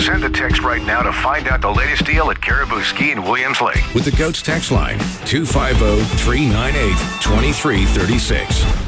Send a text right now to find out the latest deal at Caribou Ski in Williams Lake. With the GOATS text line, 250-398-2336.